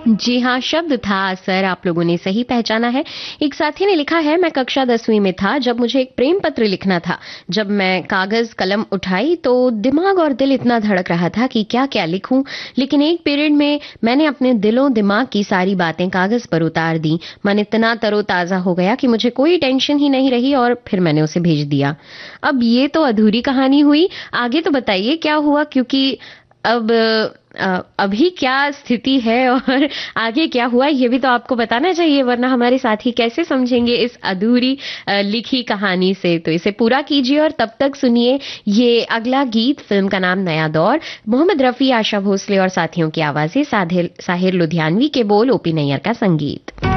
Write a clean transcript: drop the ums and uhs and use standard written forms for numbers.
जी हाँ, शब्द था असर, आप लोगों ने सही पहचाना है। एक साथी ने लिखा है, मैं कक्षा 10वीं में था जब मुझे एक प्रेम पत्र लिखना था। जब मैं कागज कलम उठाई तो दिमाग और दिल इतना धड़क रहा था कि क्या क्या लिखूं। लेकिन एक पीरियड में मैंने अपने दिलों दिमाग की सारी बातें कागज पर उतार दी। मन इतना तरोताजा हो गया कि मुझे कोई टेंशन ही नहीं रही और फिर मैंने उसे भेज दिया। अब ये तो अधूरी कहानी हुई, आगे तो बताइए क्या हुआ, क्योंकि अब अभी क्या स्थिति है और आगे क्या हुआ ये भी तो आपको बताना चाहिए, वरना हमारे साथी कैसे समझेंगे इस अधूरी लिखी कहानी से। तो इसे पूरा कीजिए और तब तक सुनिए ये अगला गीत। फिल्म का नाम नया दौर, मोहम्मद रफी, आशा भोसले और साथियों की आवाजें, साहिर लुधियानवी के बोल, ओपी नैयर का संगीत।